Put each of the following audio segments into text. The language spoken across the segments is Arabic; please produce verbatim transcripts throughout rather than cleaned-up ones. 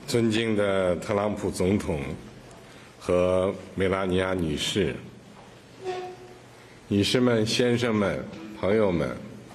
尊敬的特朗普总统和梅拉尼亚女士、女士们、先生们、朋友们，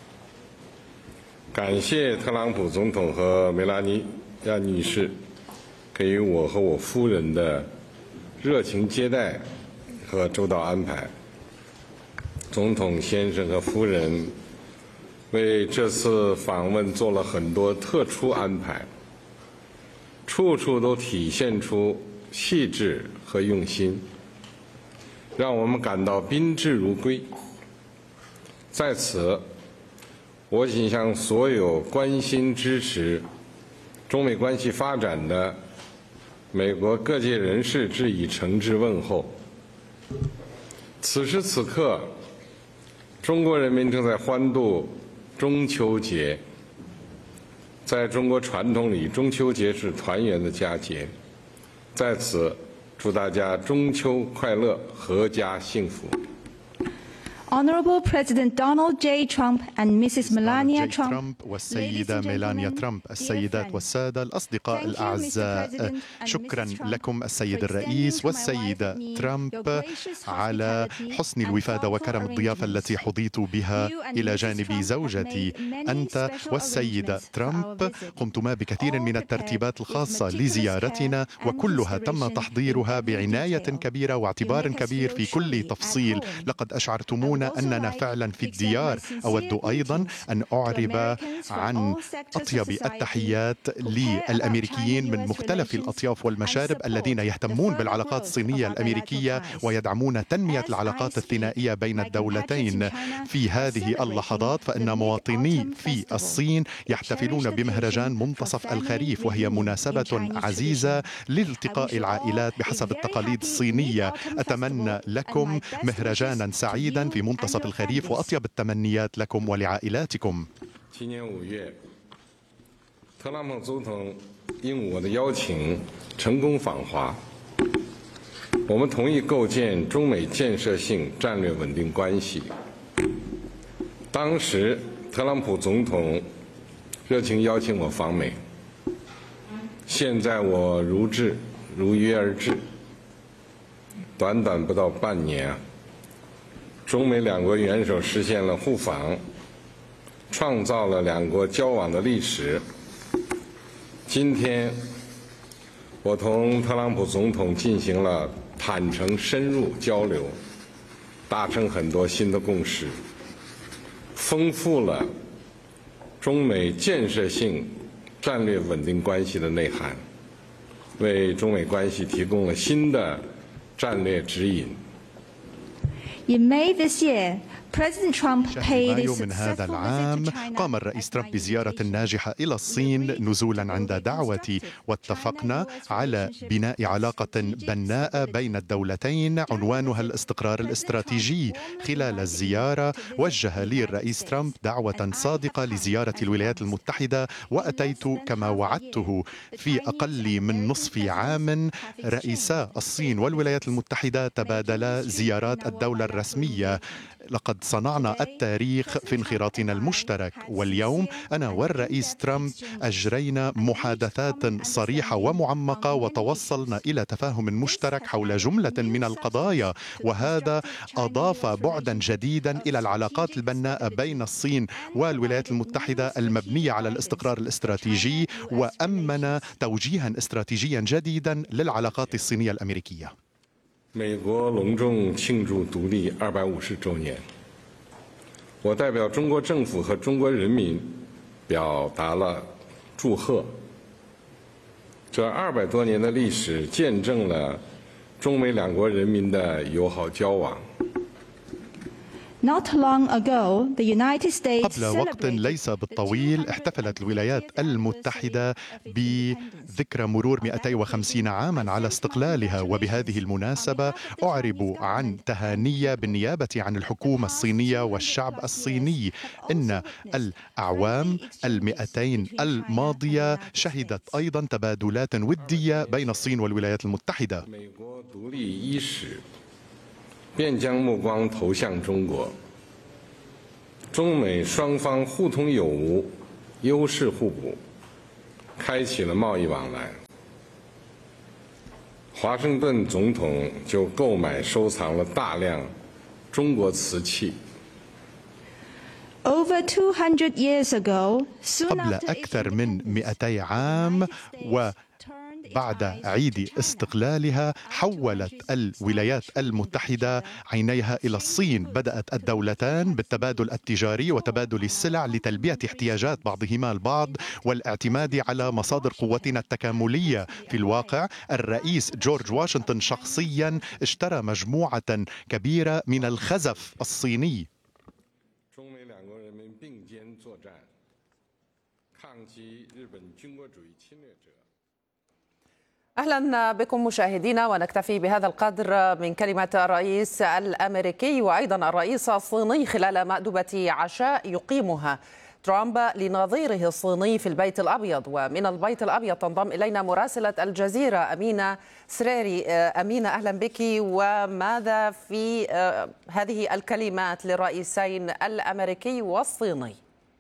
感谢特朗普总统和梅拉尼亚女士给予我和我夫人的热情接待和周到安排。总统先生和夫人为这次访问做了很多特殊安排，处处都体现出细致和用心，让我们感到宾至如归。在此，我谨向所有关心支持中美关系发展的美国各界人士致以诚挚问候。此时此刻，中国人民正在欢度中秋节。在中国传统里，中秋节是团圆的佳节。在此，祝大家中秋快乐，阖家幸福。 Honorable President Donald J. Trump and Missus Melania Trump والسيدة ميلانيا ترامب، السيدات والسادة الأصدقاء الأعزاء، شكرا لكم السيد الرئيس والسيدة ترامب على حسن الوفادة وكرم الضيافة التي حظيت بها إلى جانب زوجتي. أنت والسيدة ترامب قمتما بكثير من الترتيبات الخاصة لزيارتنا، وكلها تم تحضيرها بعناية كبيرة واعتبار كبير في كل تفصيل. لقد أشعرتمونا أننا فعلا في الديار. أود أيضا أن أعرب عن أطيب التحيات للأمريكيين من مختلف الأطياف والمشارب الذين يهتمون بالعلاقات الصينية الأمريكية ويدعمون تنمية العلاقات الثنائية بين الدولتين. في هذه اللحظات فإن مواطني في الصين يحتفلون بمهرجان منتصف الخريف، وهي مناسبة عزيزة لالتقاء العائلات بحسب التقاليد الصينية. أتمنى لكم مهرجانا سعيدا في منتصف الخريف وأطيب التمنيات لكم ولعائلاتكم. 今年五月，特朗普总统应我的邀请成功访华，我们同意构建中美建设性战略稳定关系。当时，特朗普总统热情邀请我访美，现在我如至，如约而至。短短不到半年啊，中美两国元首实现了互访，创造了两国交往的历史。今天，我同特朗普总统进行了坦诚深入交流，达成很多新的共识，丰富了中美建设性战略稳定关系的内涵，为中美关系提供了新的战略指引。 In May this year, President Trump paid a من هذا العام قام الرئيس ترامب بزيارة ناجحة إلى الصين نزولا عند دعوتي، واتفقنا على بناء علاقة بناءة بين الدولتين عنوانها الاستقرار الاستراتيجي. خلال الزيارة وجه لي الرئيس ترامب دعوة صادقة لزيارة الولايات المتحدة، وأتيت كما وعدته. في أقل من نصف عام رئيسا الصين والولايات المتحدة تبادلا زيارات الدولة الرسمية. لقد صنعنا التاريخ في انخراطنا المشترك، واليوم أنا والرئيس ترامب أجرينا محادثات صريحة ومعمقة وتوصلنا إلى تفاهم مشترك حول جملة من القضايا، وهذا أضاف بعدا جديدا إلى العلاقات البناءة بين الصين والولايات المتحدة المبنية على الاستقرار الاستراتيجي، وأمن توجيها استراتيجيا جديدا للعلاقات الصينية الأمريكية. 美国隆重庆祝独立二百五十周年，我代表中国政府和中国人民表达了祝贺。这二百多年的历史见证了中美两国人民的友好交往。 Not long ago, the United States قبل وقت ليس بالطويل احتفلت الولايات المتحدة بذكرى مرور مئتين وخمسين عاما على استقلالها، وبهذه المناسبة أعرب عن تهاني بالنيابة عن الحكومة الصينية والشعب الصيني. إن الأعوام المئتين الماضية شهدت أيضا تبادلات ودية بين الصين والولايات المتحدة. 便将目光投向中国，中美双方互通有无，优势互补，开启了贸易往来。 华盛顿总统就购买收藏了大量中国瓷器。 Over two hundred years ago, soon قبل after أكثر من مئتي عام وبعد عيد استقلالها حولت الولايات المتحدة عينيها إلى الصين. بدأت الدولتان بالتبادل التجاري وتبادل السلع لتلبية احتياجات بعضهما البعض والاعتماد على مصادر قوتنا التكاملية. في الواقع الرئيس جورج واشنطن شخصيا اشترى مجموعة كبيرة من الخزف الصيني. أهلا بكم مشاهدينا، ونكتفي بهذا القدر من كلمة الرئيس الأمريكي وأيضا الرئيس الصيني خلال مأدبة عشاء يقيمها ترامب لنظيره الصيني في البيت الأبيض. ومن البيت الأبيض تنضم إلينا مراسلة الجزيرة أمينة سريري. أمينة أهلا بك، وماذا في هذه الكلمات للرئيسين الأمريكي والصيني؟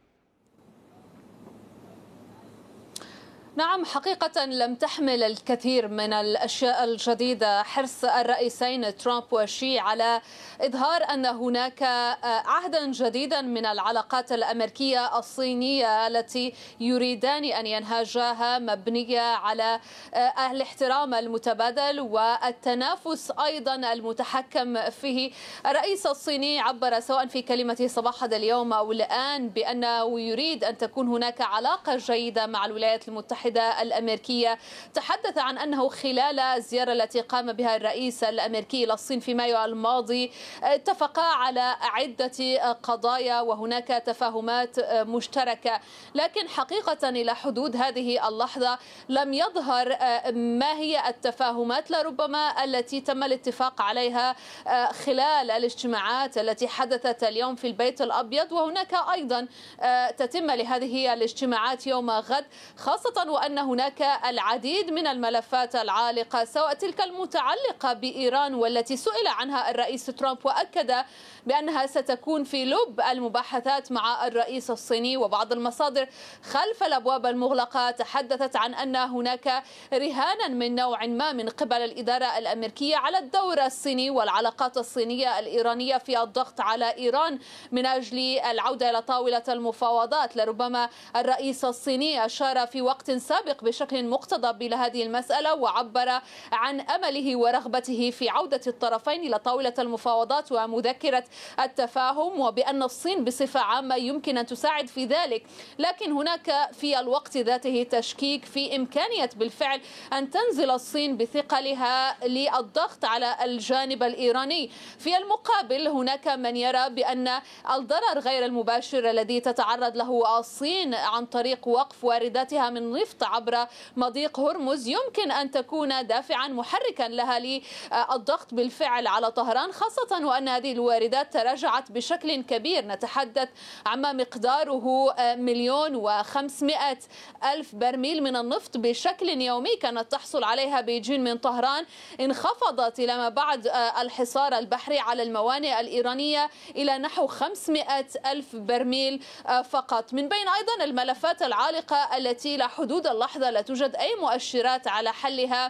نعم، حقيقة لم تحمل الكثير من الأشياء الجديدة حرص الرئيسين ترامب وشي على إظهار أن هناك عهدا جديدا من العلاقات الأمريكية الصينية التي يريدان أن ينهجاها، مبنية على الاحترام المتبادل والتنافس أيضا المتحكم فيه. الرئيس الصيني عبر سواء في كلمته صباح هذا اليوم أو الآن بأنه يريد أن تكون هناك علاقة جيدة مع الولايات المتحدة الأمريكية. تحدث عن أنه خلال الزيارة التي قام بها الرئيس الأمريكي للصين في مايو الماضي اتفقا على عدة قضايا وهناك تفاهمات مشتركة، لكن حقيقة إلى حدود هذه اللحظة لم يظهر ما هي التفاهمات لربما التي تم الاتفاق عليها خلال الاجتماعات التي حدثت اليوم في البيت الأبيض، وهناك أيضا تتم لهذه الاجتماعات يوم غد، خاصة وأن هناك العديد من الملفات العالقة سواء تلك المتعلقة بإيران والتي سئل عنها الرئيس ترامب وأكد بأنها ستكون في لب المباحثات مع الرئيس الصيني. وبعض المصادر خلف الأبواب المغلقة تحدثت عن أن هناك رهانا من نوع ما من قبل الإدارة الأمريكية على الدور الصيني والعلاقات الصينية الإيرانية في الضغط على إيران من أجل العودة إلى طاولة المفاوضات. لربما الرئيس الصيني أشار في وقت سابق بشكل مقتضب إلى هذه المسألة وعبر عن أمله ورغبته في عودة الطرفين إلى طاولة المفاوضات ومذكرة التفاهم، وبأن الصين بصفة عامة يمكن أن تساعد في ذلك، لكن هناك في الوقت ذاته تشكيك في إمكانية بالفعل أن تنزل الصين بثقلها للضغط على الجانب الإيراني. في المقابل هناك من يرى بأن الضرر غير المباشر الذي تتعرض له الصين عن طريق وقف وارداتها من نفط عبر مضيق هرمز يمكن أن تكون دافعا محركا لها للضغط بالفعل على طهران، خاصة وأن هذه الواردات تراجعت بشكل كبير. نتحدث عما مقداره مليون وخمسمائة ألف برميل من النفط بشكل يومي كانت تحصل عليها بيجين من طهران، انخفضت إلى ما بعد الحصار البحري على الموانئ الإيرانية إلى نحو خمسمائة ألف برميل فقط. من بين أيضا الملفات العالقة التي إلى حدود اللحظة لا توجد أي مؤشرات على حلها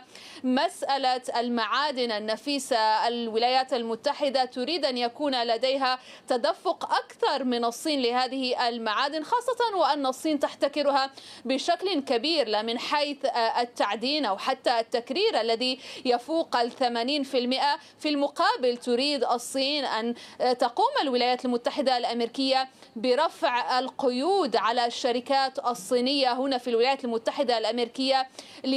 مسألة المعادن النفيسة. الولايات المتحدة تريد أن يكون لديها تدفق أكثر من الصين لهذه المعادن، خاصة وأن الصين تحتكرها بشكل كبير، لا من حيث التعدين أو حتى التكرير الذي يفوق الثمانين بالمئة. في المقابل تريد الصين أن تقوم الولايات المتحدة الأمريكية برفع القيود على الشركات الصينية هنا في الولايات المتحدة الأمريكية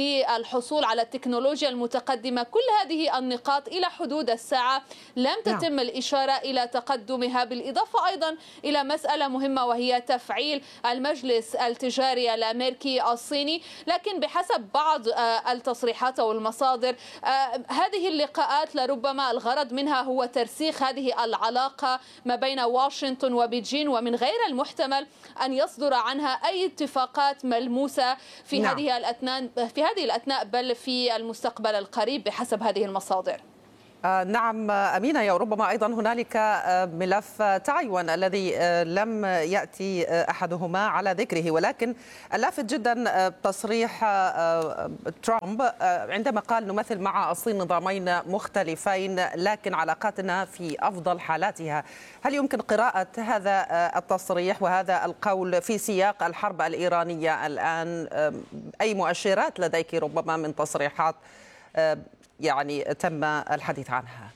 للحصول على التكنولوجيا المتقدمة. كل هذه النقاط إلى حدود الساعة لم تتم الإشارة إلى تقدمها، بالإضافة أيضا إلى مسألة مهمة وهي تفعيل المجلس التجاري الأمريكي الصيني. لكن بحسب بعض التصريحات أو المصادر هذه اللقاءات لربما الغرض منها هو ترسيخ هذه العلاقة ما بين واشنطن وبيجين، ومن غير المحتمل أن يصدر عنها أي اتفاقات ملموسة في نعم. هذه الأثناء في هذه الأثناء بل في المستقبل القريب بحسب هذه المصادر. آه نعم أمينة، يا ربما أيضا هنالك آه ملف تايوان الذي آه لم يأتي آه أحدهما على ذكره، ولكن اللافت جدا آه تصريح آه ترامب آه عندما قال نمثل مع الصين نظامين مختلفين لكن علاقاتنا في أفضل حالاتها. هل يمكن قراءة هذا آه التصريح وهذا القول في سياق الحرب الإيرانية الآن؟ آه أي مؤشرات لديك ربما من تصريحات آه يعني تم الحديث عنها؟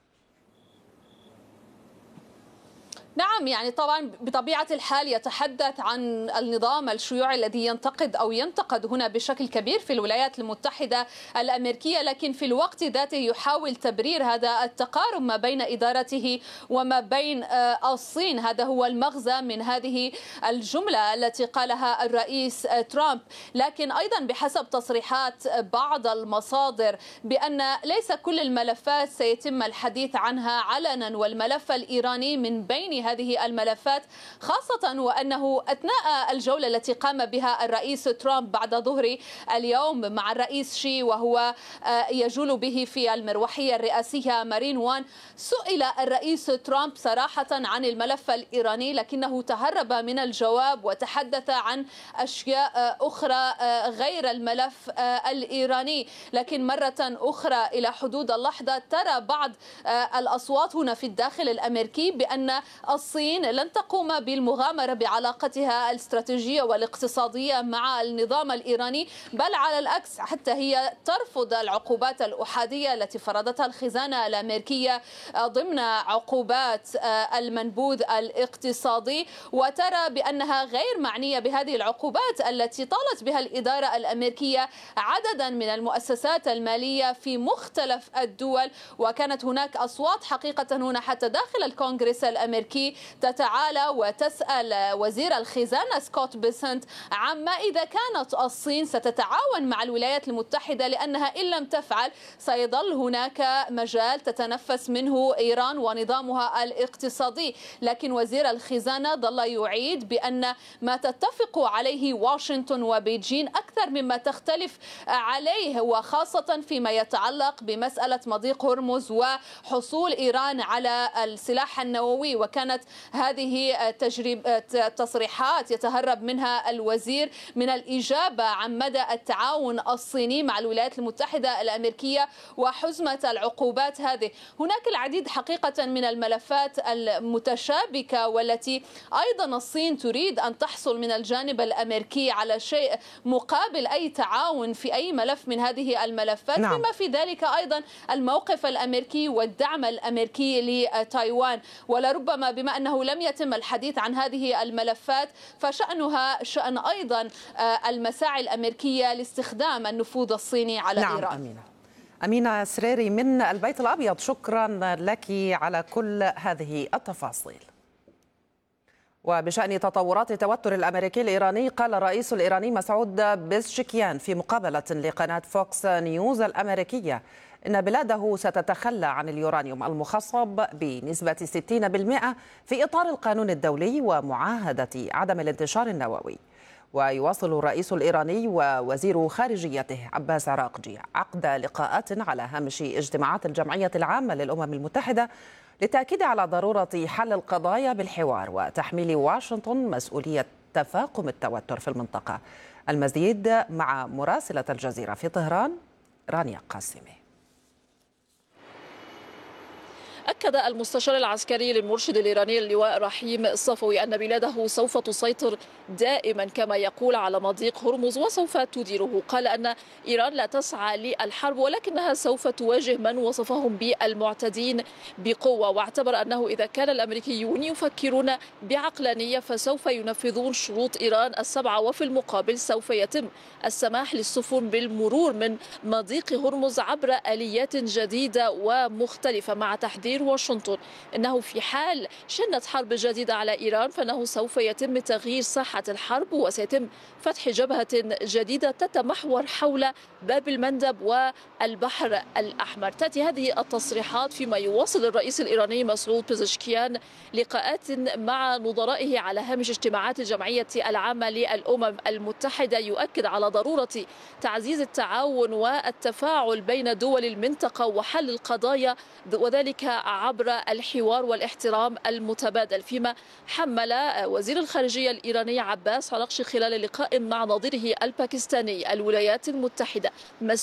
نعم، يعني طبعا بطبيعة الحال يتحدث عن النظام الشيوعي الذي ينتقد أو ينتقد هنا بشكل كبير في الولايات المتحدة الأمريكية، لكن في الوقت ذاته يحاول تبرير هذا التقارب ما بين إدارته وما بين الصين. هذا هو المغزى من هذه الجملة التي قالها الرئيس ترامب. لكن أيضا بحسب تصريحات بعض المصادر بأن ليس كل الملفات سيتم الحديث عنها علنا، والملف الإيراني من بين هذه الملفات، خاصة وأنه أثناء الجولة التي قام بها الرئيس ترامب بعد ظهر اليوم مع الرئيس شي وهو يجول به في المروحية الرئاسية مارين وان، سئل الرئيس ترامب صراحة عن الملف الإيراني لكنه تهرب من الجواب وتحدث عن أشياء أخرى غير الملف الإيراني. لكن مرة أخرى إلى حدود اللحظة ترى بعض الأصوات هنا في الداخل الأمريكي بأن الصين لن تقوم بالمغامرة بعلاقتها الاستراتيجية والاقتصادية مع النظام الإيراني، بل على العكس حتى هي ترفض العقوبات الأحادية التي فرضتها الخزانة الأمريكية ضمن عقوبات المنبوذ الاقتصادي، وترى بأنها غير معنية بهذه العقوبات التي طالت بها الإدارة الأمريكية عددا من المؤسسات المالية في مختلف الدول. وكانت هناك أصوات حقيقة هنا حتى داخل الكونغرس الأمريكي تتعالى وتسأل وزير الخزانة سكوت بيسنت عما إذا كانت الصين ستتعاون مع الولايات المتحدة، لأنها إن لم تفعل سيظل هناك مجال تتنفس منه إيران ونظامها الاقتصادي. لكن وزير الخزانة ظل يعيد بأن ما تتفق عليه واشنطن وبيجين أكثر مما تختلف عليه، وخاصة فيما يتعلق بمسألة مضيق هرمز وحصول إيران على السلاح النووي. وكانت هذه تجربة تصريحات يتهرب منها الوزير من الإجابة عن مدى التعاون الصيني مع الولايات المتحدة الأمريكية وحزمة العقوبات هذه. هناك العديد حقيقة من الملفات المتشابكة والتي أيضا الصين تريد أن تحصل من الجانب الأمريكي على شيء مقابل أي تعاون في أي ملف من هذه الملفات. نعم. بما في ذلك أيضا الموقف الأمريكي والدعم الأمريكي لتايوان، ولربما بما أنه لم يتم الحديث عن هذه الملفات فشأنها شأن أيضا المساعي الأمريكية لاستخدام النفوذ الصيني على نعم إيران. أمينة. أمينة سريري من البيت الأبيض، شكرا لك على كل هذه التفاصيل. وبشأن تطورات التوتر الأمريكي الإيراني، قال الرئيس الإيراني مسعود بيزشكيان في مقابلة لقناة فوكس نيوز الأمريكية إن بلاده ستتخلى عن اليورانيوم المخصب بنسبة ستين بالمئة في إطار القانون الدولي ومعاهدة عدم الانتشار النووي. ويواصل الرئيس الإيراني ووزير خارجيته عباس عراقجي عقد لقاءات على هامش اجتماعات الجمعية العامة للأمم المتحدة للتأكيد على ضرورة حل القضايا بالحوار وتحميل واشنطن مسؤولية تفاقم التوتر في المنطقة. المزيد مع مراسلة الجزيرة في طهران رانيا قاسمي. أكد المستشار العسكري للمرشد الإيراني اللواء رحيم الصفوي أن بلاده سوف تسيطر دائما كما يقول على مضيق هرمز وسوف تديره. قال أن إيران لا تسعى للحرب ولكنها سوف تواجه من وصفهم بالمعتدين بقوة، واعتبر أنه إذا كان الأمريكيون يفكرون بعقلانية فسوف ينفذون شروط إيران السبعة، وفي المقابل سوف يتم السماح للسفن بالمرور من مضيق هرمز عبر آليات جديدة ومختلفة مع تحذير واشنطن أنه في حال شنت حرب جديدة على إيران فإنه سوف يتم تغيير ساحة الحرب وسيتم فتح جبهة جديدة تتمحور حول باب المندب والبحر الأحمر. تأتي هذه التصريحات فيما يواصل الرئيس الإيراني مسعود بيزشكيان لقاءات مع نظرائه على هامش اجتماعات الجمعية العامة للأمم المتحدة، يؤكد على ضرورة تعزيز التعاون والتفاعل بين دول المنطقة وحل القضايا وذلك عبر الحوار والاحترام المتبادل. فيما حمل وزير الخارجية الإيراني عباس عراقشي خلال لقاء مع نظيره الباكستاني الولايات المتحدة